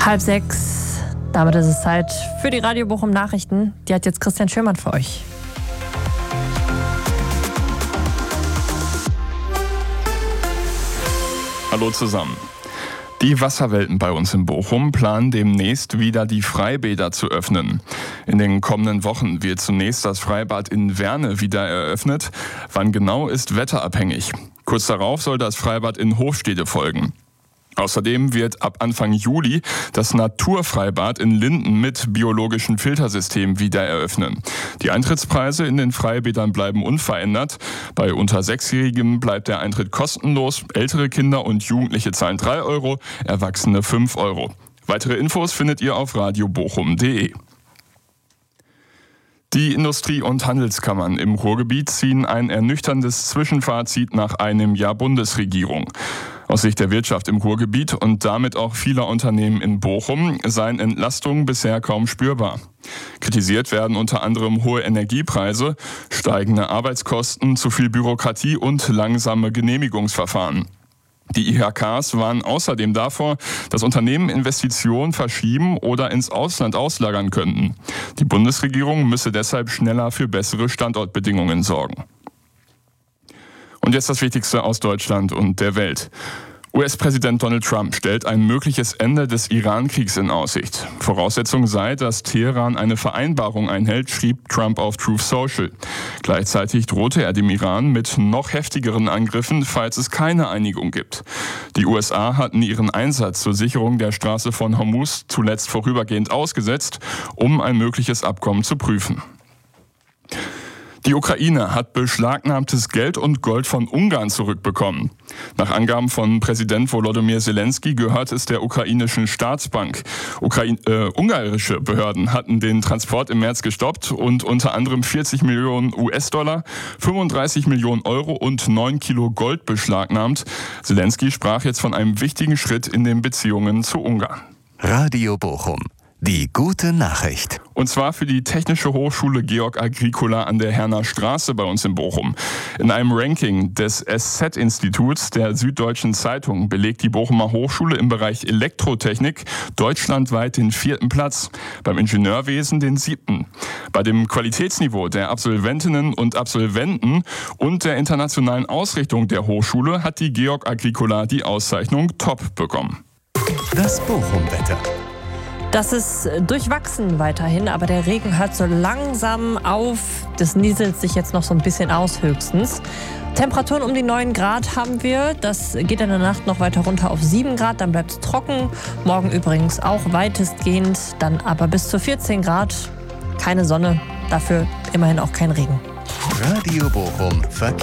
5:30. Damit ist es Zeit für die Radio Bochum Nachrichten. Die hat jetzt Christian Schürmann für euch. Hallo zusammen. Die Wasserwelten bei uns in Bochum planen demnächst wieder die Freibäder zu öffnen. In den kommenden Wochen wird zunächst das Freibad in Werne wieder eröffnet. Wann genau, ist wetterabhängig. Kurz darauf soll das Freibad in Hofstede folgen. Außerdem wird ab Anfang Juli das Naturfreibad in Linden mit biologischem Filtersystem wieder eröffnen. Die Eintrittspreise in den Freibädern bleiben unverändert. Bei unter 6-Jährigen bleibt der Eintritt kostenlos. Ältere Kinder und Jugendliche zahlen 3 Euro, Erwachsene 5 Euro. Weitere Infos findet ihr auf radiobochum.de. Die Industrie- und Handelskammern im Ruhrgebiet ziehen ein ernüchterndes Zwischenfazit nach einem Jahr Bundesregierung. Aus Sicht der Wirtschaft im Ruhrgebiet und damit auch vieler Unternehmen in Bochum seien Entlastungen bisher kaum spürbar. Kritisiert werden unter anderem hohe Energiepreise, steigende Arbeitskosten, zu viel Bürokratie und langsame Genehmigungsverfahren. Die IHKs warnen außerdem davor, dass Unternehmen Investitionen verschieben oder ins Ausland auslagern könnten. Die Bundesregierung müsse deshalb schneller für bessere Standortbedingungen sorgen. Und jetzt das Wichtigste aus Deutschland und der Welt. US-Präsident Donald Trump stellt ein mögliches Ende des Iran-Kriegs in Aussicht. Voraussetzung sei, dass Teheran eine Vereinbarung einhält, schrieb Trump auf Truth Social. Gleichzeitig drohte er dem Iran mit noch heftigeren Angriffen, falls es keine Einigung gibt. Die USA hatten ihren Einsatz zur Sicherung der Straße von Hormuz zuletzt vorübergehend ausgesetzt, um ein mögliches Abkommen zu prüfen. Die Ukraine hat beschlagnahmtes Geld und Gold von Ungarn zurückbekommen. Nach Angaben von Präsident Volodymyr Zelensky gehört es der ukrainischen Staatsbank. Ungarische Behörden hatten den Transport im März gestoppt und unter anderem 40 Millionen US-Dollar, 35 Millionen Euro und 9 Kilo Gold beschlagnahmt. Zelensky sprach jetzt von einem wichtigen Schritt in den Beziehungen zu Ungarn. Radio Bochum. Die gute Nachricht. Und zwar für die Technische Hochschule Georg Agricola an der Herner Straße bei uns in Bochum. In einem Ranking des SZ-Instituts der Süddeutschen Zeitung belegt die Bochumer Hochschule im Bereich Elektrotechnik deutschlandweit den 4. Platz, beim Ingenieurwesen den 7. Bei dem Qualitätsniveau der Absolventinnen und Absolventen und der internationalen Ausrichtung der Hochschule hat die Georg Agricola die Auszeichnung Top bekommen. Das Bochum-Wetter. Das ist durchwachsen weiterhin, aber der Regen hört so langsam auf. Das nieselt sich jetzt noch so ein bisschen aus höchstens. Temperaturen um die 9 Grad haben wir. Das geht in der Nacht noch weiter runter auf 7 Grad, dann bleibt es trocken. Morgen übrigens auch weitestgehend, dann aber bis zu 14 Grad. Keine Sonne, dafür immerhin auch kein Regen. Radio Bochum Verkehr.